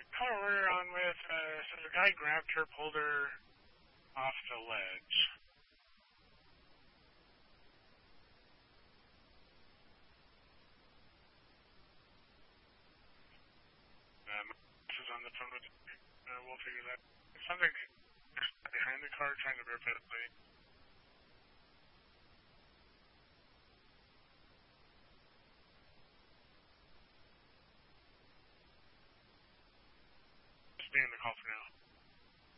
Car we're on with, so the guy grabbed her, pulled her off the ledge. This is on the phone with, we'll figure that. Something behind the car trying to rip it late. Stay in the call for now.